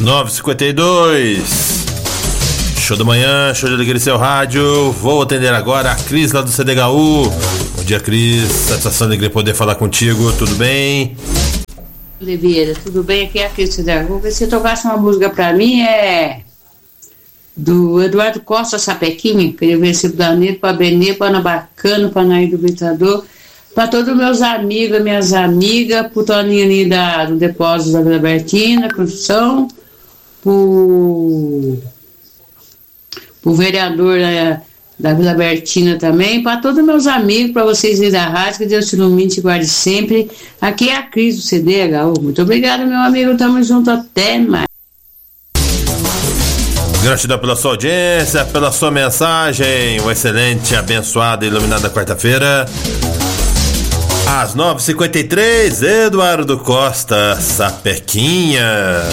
9h52. Show da manhã, show de alegria, seu rádio. Vou atender agora a Cris lá do CDHU. Bom dia, Cris. Satisfação, alegria poder falar contigo. Tudo bem? Oliveira, tudo bem? Aqui é a Cris do CDHU. Se você tocasse uma música pra mim, do Eduardo Costa Sapequinha. Queria ver se o Danilo, pra Benê, pra Ana Bacana, pra Nair do Vitador, pra todos os meus amigos, minhas amigas, pro Toninho ali do depósito da Vila Bertina, construção, pro vereador da Vila Bertina também, para todos os meus amigos, para vocês aí da rádio, que Deus te ilumine e te guarde sempre. Aqui é a Cris do CDHU. Muito obrigada, meu amigo, tamo junto, até mais. Gratidão pela sua audiência, pela sua mensagem. Uma excelente, abençoada e iluminada quarta-feira. Às 9h53, Eduardo Costa Sapequinha.